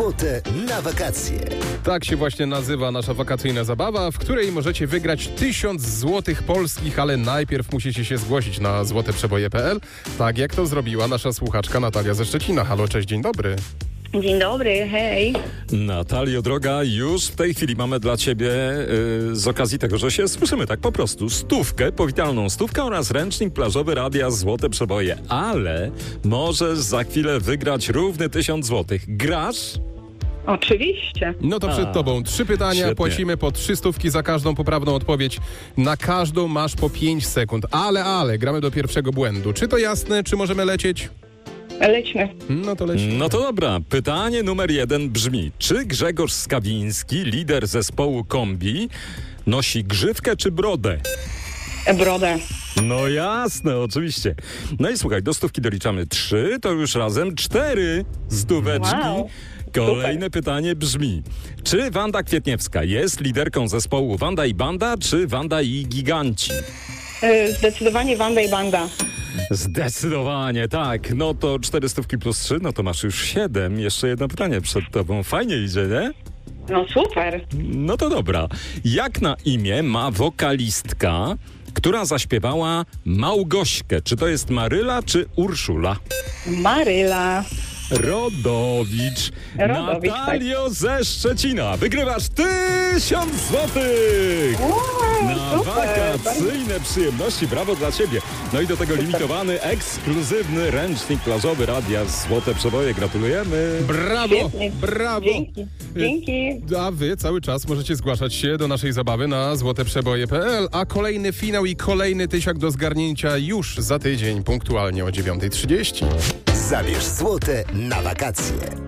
złote na wakacje. Tak się właśnie nazywa nasza wakacyjna zabawa, w której możecie wygrać 1000 złotych polskich, ale najpierw musicie się zgłosić na złoteprzeboje.pl, tak jak to zrobiła nasza słuchaczka Natalia ze Szczecina. Halo, cześć, dzień dobry. Dzień dobry, hej. Natalio, droga, już w tej chwili mamy dla ciebie z okazji tego, że się słyszymy tak po prostu, powitalną stówkę oraz ręcznik plażowy Radia Złote Przeboje. Ale możesz za chwilę wygrać równy 1000 złotych. Grasz? Oczywiście. No to przed tobą 3 pytania, świetnie. płacimy po 300 za każdą poprawną odpowiedź. Na każdą masz po 5 sekund. Ale, gramy do pierwszego błędu. Czy to jasne, czy możemy lecieć? Lećmy. No to lecimy. No to dobra. Pytanie numer 1 brzmi. Czy Grzegorz Skawiński, lider zespołu Kombi, nosi grzywkę czy brodę? Brodę. No jasne, oczywiście. No i słuchaj, do stówki doliczamy 3, to już razem 4 stóweczki. Wow. Kolejne pytanie brzmi. Czy Wanda Kwietniewska jest liderką zespołu Wanda i Banda, czy Wanda i Giganci? Zdecydowanie Wanda i Banda. Zdecydowanie, tak. No to 400 plus 3, no to masz już 7. Jeszcze jedno pytanie przed tobą. Fajnie idzie, nie? No super. No to dobra. Jak na imię ma wokalistka, która zaśpiewała Małgośkę? Czy to jest Maryla, czy Urszula? Maryla. Rodowicz. Rodowicz, Natalio ze Szczecina. Wygrywasz 1000 złotych! Na wakacyjne przyjemności. Brawo dla ciebie. No i do tego limitowany, ekskluzywny ręcznik plażowy Radia Złote Przeboje. Gratulujemy. Brawo, Świetnie. brawo. Dzięki. A wy cały czas możecie zgłaszać się do naszej zabawy na złoteprzeboje.pl, a kolejny finał i kolejny tysiak do zgarnięcia już za tydzień, punktualnie o 9:30. Zabierz złote na wakacje.